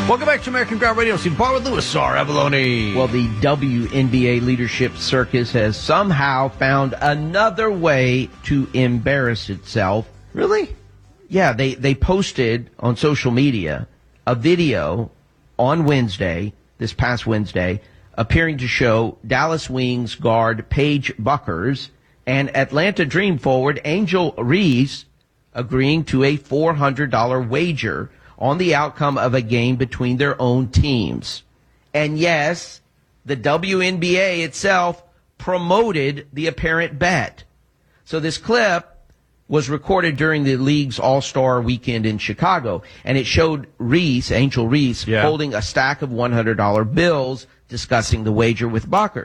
Welcome back to American Ground Radio. See Bar with Louis Sar Avalone. Well, the WNBA leadership circus has somehow found another way to embarrass itself. Really? Yeah, they posted on social media a video on Wednesday, this past Wednesday, appearing to show Dallas Wings guard Paige Buckers and Atlanta Dream forward Angel Reese agreeing to a $400 wager on the outcome of a game between their own teams. And yes, the WNBA itself promoted the apparent bet. So this clip was recorded during the league's All-Star weekend in Chicago, and it showed Angel Reese, holding a stack of $100 bills discussing the wager with Buckers.